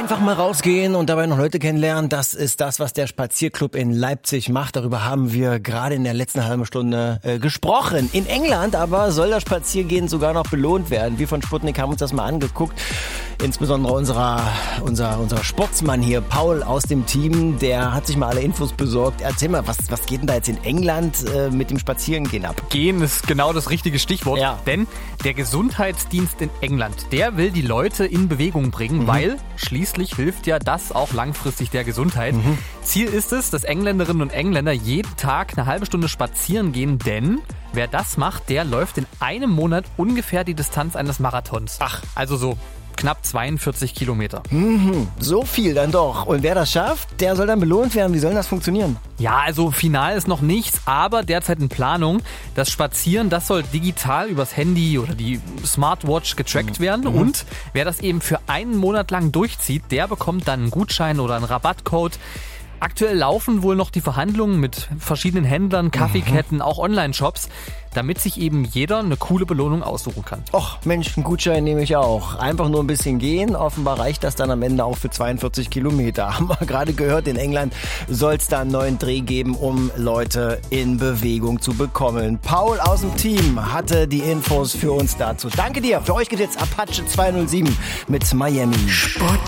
Einfach mal rausgehen und dabei noch Leute kennenlernen, das ist das, was der Spazierclub in Leipzig macht. Darüber haben wir gerade in der letzten halben Stunde gesprochen. In England aber soll das Spaziergehen sogar noch belohnt werden. Wir von Sputnik haben uns das mal angeguckt. Insbesondere unser Sportsmann hier, Paul aus dem Team, der hat sich mal alle Infos besorgt. Erzähl mal, was geht denn da jetzt in England mit dem Spazierengehen ab? Gehen ist genau das richtige Stichwort, Ja. Denn der Gesundheitsdienst in England, der will die Leute in Bewegung bringen, weil schließlich hilft ja das auch langfristig der Gesundheit. Ziel ist es, dass Engländerinnen und Engländer jeden Tag eine halbe Stunde spazieren gehen, denn wer das macht, der läuft in einem Monat ungefähr die Distanz eines Marathons. Ach. Also so knapp 42 Kilometer. So viel dann doch. Und wer das schafft, der soll dann belohnt werden. Wie soll denn das funktionieren? Ja, also final ist noch nichts, aber derzeit in Planung. Das Spazieren, das soll digital übers Handy oder die Smartwatch getrackt werden. Und wer das eben für einen Monat lang durchzieht, der bekommt dann einen Gutschein oder einen Rabattcode. Aktuell laufen wohl noch die Verhandlungen mit verschiedenen Händlern, Kaffeeketten, auch Online-Shops, damit sich eben jeder eine coole Belohnung aussuchen kann. Och, Mensch, einen Gutschein nehme ich auch. Einfach nur ein bisschen gehen. Offenbar reicht das dann am Ende auch für 42 Kilometer. Haben wir gerade gehört, in England soll es da einen neuen Dreh geben, um Leute in Bewegung zu bekommen. Paul aus dem Team hatte die Infos für uns dazu. Danke dir. Für euch geht jetzt Apache 207 mit Miami.